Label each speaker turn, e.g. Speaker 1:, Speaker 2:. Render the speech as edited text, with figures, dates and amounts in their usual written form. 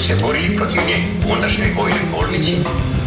Speaker 1: se borili protiv nje u ondašnjoj vojnoj bolnici